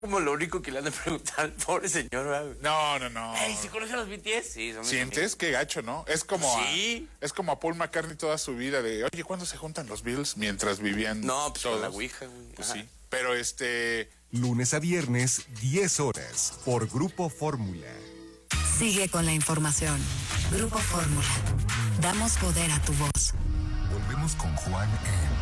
Como lo único que le han de preguntar al pobre señor, ¿verdad? No. Ey, ¿se conocen los BTS? Sí, son mis ¿Sientes? amigos. Qué gacho, ¿no? Es como Sí. es como a Paul McCartney toda su vida de, oye, ¿cuándo se juntan los Beatles? Mientras vivían No, pues todos. con la Ouija, güey. Pues Ajá. sí. Pero Lunes a viernes, 10 horas, por Grupo Fórmula. Sigue con la información. Grupo Fórmula. Damos poder a tu voz. Volvemos con Juan en